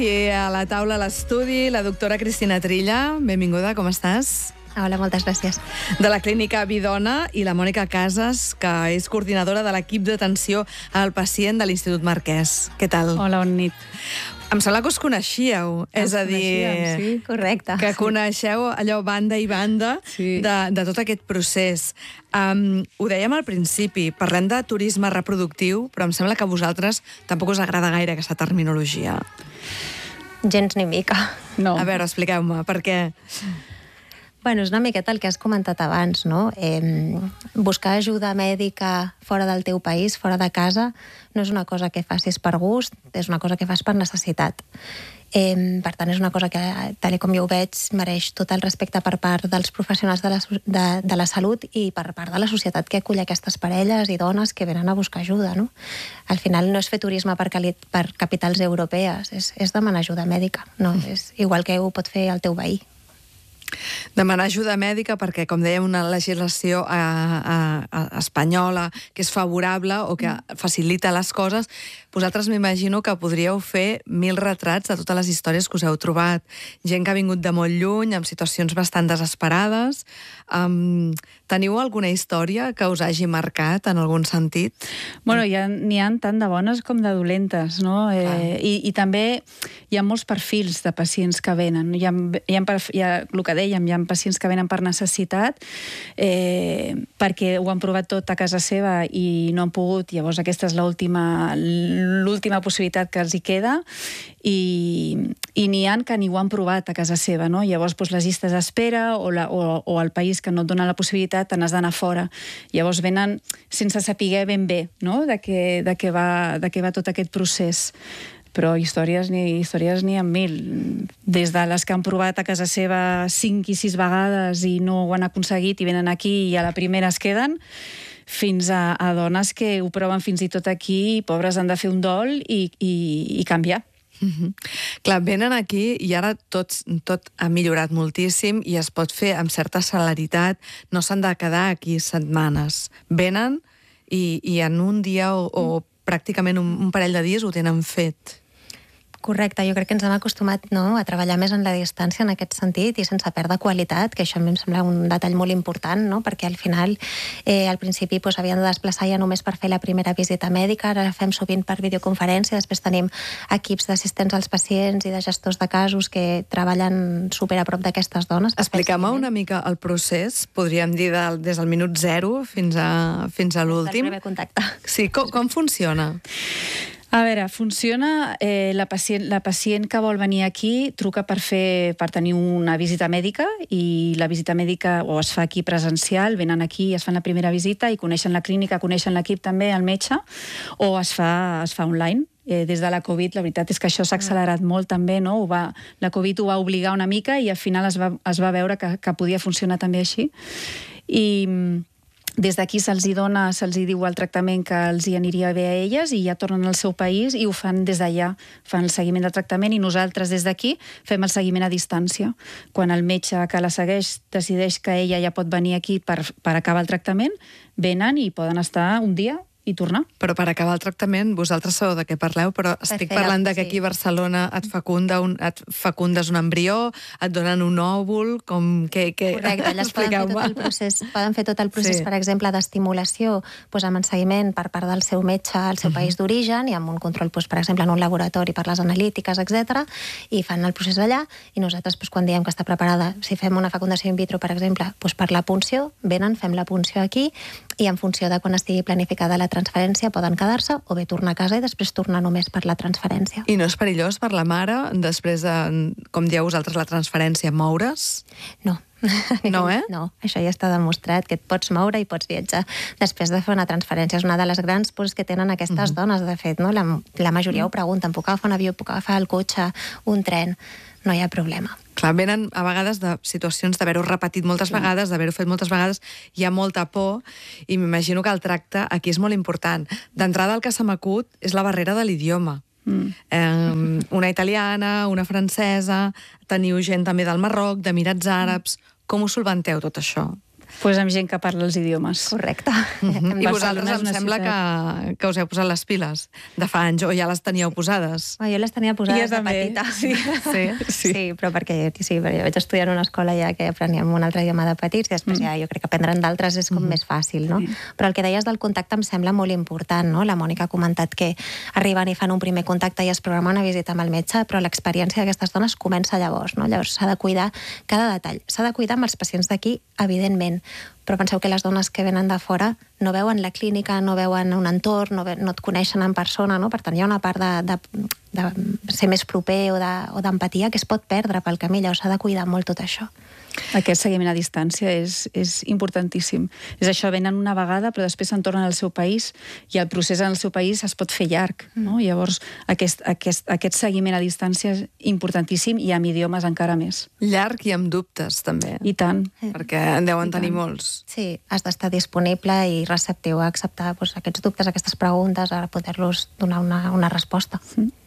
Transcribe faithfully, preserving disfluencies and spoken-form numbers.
I a la taula a l'estudi, la doctora Cristina Trilla. Benvinguda, com estàs? Hola, moltes gràcies. De la Clínica Vidona, i la Mònica Casas, que és coordinadora de l'equip d'atenció al pacient de l'Institut Marquès. Què tal? Hola, bona nit. Em sembla que us coneixíeu, Ens és a dir, coneixíem, sí. Correcte. que coneixeu allò banda i banda Sí. de, de tot aquest procés. Um, ho dèiem al principi, parlem de turisme reproductiu, però em sembla que a vosaltres tampoc us agrada gaire aquesta terminologia. Gens ni mica. No. A veure, expliqueu-me, per què? Bueno, és una miqueta el que has comentat abans, no? Eh, buscar ajuda mèdica fora del teu país, fora de casa, no és una cosa que facis per gust, és una cosa que fas per necessitat. Eh, per tant, és una cosa que, tal com jo ho veig, mereix tot el respecte per part dels professionals de la, de, de la salut i per part de la societat que acull aquestes parelles i dones que venen a buscar ajuda, no? Al final no és fer turisme per, cali, per capitals europees, és, és demanar ajuda mèdica, no? És igual que ho pot fer el teu veí. Demanar ajuda mèdica perquè, com dèiem, una legislació a, a, a espanyola que és favorable o que facilita les coses, vosaltres m'imagino que podríeu fer mil retrats de totes les històries que us heu trobat. Gent que ha vingut de molt lluny, amb situacions bastant desesperades. Um, teniu alguna història que us hagi marcat en algun sentit? Bueno, n'hi ha, n'hi ha tant de bones com de dolentes, no? Eh, i, I també hi ha molts perfils de pacients que venen. Hi ha, hi ha, hi ha el que dèiem, hi ha pacients que venen per necessitat, eh, perquè ho han provat tot a casa seva i no han pogut, llavors aquesta és l'última l'última possibilitat que els hi queda, i, i n'hi ha que ni ho han provat a casa seva, no? Llavors doncs, les llistes d'espera o, la, o, o el país que no et dona la possibilitat te n'has d'anar fora. Llavors venen sense saber ben bé, no? de, què, de, què va, de què va tot aquest procés. Però històries ni històries n'hi ha mil. Des de les que han provat a casa seva cinc i sis vegades i no ho han aconseguit i venen aquí i a la primera es queden, fins a, a dones que ho proven fins i tot aquí i pobres han de fer un dol i, i, i canviar. Mm-hmm. Clar, venen aquí i ara tot, tot ha millorat moltíssim i es pot fer amb certa celeritat, no s'han de quedar aquí setmanes. Venen i, i en un dia o, o pràcticament un, un parell de dies ho tenen fet. Correcte, jo crec que ens hem acostumat, no?, a treballar més en la distància en aquest sentit i sense perdre qualitat, que això a mi em sembla un detall molt important, no?, perquè al final eh, al principi pues, havien de desplaçar ja només per fer la primera visita mèdica, ara la fem sovint per videoconferència, després tenim equips d'assistents als pacients i de gestors de casos que treballen super a prop d'aquestes dones. Expliquem-me una mica el procés, podríem dir del, des del minut zero fins a, fins a l'últim. Del primer contacte. Sí, com, com funciona? A veure, funciona, eh, la, pacient, la pacient que vol venir aquí truca per fer per tenir una visita mèdica i la visita mèdica o es fa aquí presencial, venen aquí, es fan la primera visita i coneixen la clínica, coneixen l'equip també, el metge, o es fa, es fa online. Eh, des de la Covid, la veritat és que això s'ha accelerat molt també, no? Ho va, la Covid ho va obligar una mica i al final es va, es va veure que, que podia funcionar també així. I des d'aquí se'ls hi dona, se'ls hi diu el tractament que els hi aniria bé a elles i ja tornen al seu país i ho fan des d'allà, fan el seguiment del tractament i nosaltres des d'aquí fem el seguiment a distància. Quan el metge que la segueix decideix que ella ja pot venir aquí per, per acabar el tractament, venen i poden estar un dia i tornar. Però per acabar el tractament, vosaltres sabeu de què parleu, però estic parlant de que aquí a Barcelona et, fecunda un, et fecundes un embrió, et donen un òvul, com que... que... Correcte, elles poden fer tot el procés, poden fer tot el procés, sí. Per exemple, d'estimulació, doncs, amb enseguiment per part del seu metge al seu uh-huh. país d'origen i amb un control, doncs, per exemple, en un laboratori per les analítiques, etcètera, i fan el procés allà, i nosaltres, doncs, quan diem que està preparada, si fem una fecundació in vitro, per exemple, doncs, per la punció, venen, fem la punció aquí, i en funció de quan estigui planificada la transferència poden quedar-se o bé tornar a casa i després tornar només per la transferència. I no és perillós per la mare, després de, com dieu vosaltres, la transferència, moure's? No. No, eh? No, això ja està demostrat, que et pots moure i pots viatjar després de fer una transferència. És una de les grans pors que tenen aquestes uh-huh. dones, de fet, no? La, la majoria uh-huh. ho pregunten, puc agafar un avió, puc agafar el cotxe, un tren... No hi ha problema. Clar, venen a vegades de situacions d'haver-ho repetit moltes sí. vegades, d'haver-ho fet moltes vegades, hi ha molta por, i m'imagino que el tracte aquí és molt important. D'entrada, el que se m'acut és la barrera de l'idioma. Mm. Eh, una italiana, una francesa, teniu gent també del Marroc, d'Emirats Àrabs... Com ho solventeu, tot això? Pues amb gent que parla els idiomes. Correcte. Mm-hmm. I vosaltres Barcelona és em una sembla ciutat- que, que us heu posat les piles de fa anys, o ja les teníeu posades. Jo les tenia posades Jo de també, petita. sí. Sí? Sí. sí, però perquè, sí, perquè jo vaig estudiar en una escola ja que apreníem un altre idioma de petits i després mm. ja jo crec que aprendre'n d'altres és com mm. més fàcil, no? Sí. Però el que deies del contacte em sembla molt important, no? La Mònica ha comentat que arriben i fan un primer contacte i es programa una visita amb el metge, però l'experiència d'aquestes dones comença llavors, no? Llavors s'ha de cuidar cada detall. S'ha de cuidar amb els pacients d'aquí, evidentment, però penseu que les dones que venen de fora no veuen la clínica, no veuen un entorn, no, ve, no et coneixen en persona, no? Per tant, hi ha una part de, de, de ser més proper o de- o d'empatia que es pot perdre pel camí, llavors s'ha de cuidar molt tot això. Aquest seguiment a distància és, és importantíssim. És això, venen una vegada, però després se'n tornen al seu país i el procés en el seu país es pot fer llarg. No? Llavors, aquest, aquest, aquest seguiment a distància és importantíssim i amb idiomes encara més. Llarg i amb dubtes, també. I tant. Perquè en deuen tenir molts. Sí, has d'estar disponible i receptiu a acceptar doncs, aquests dubtes, aquestes preguntes, a poder-los donar una, una resposta. Mm.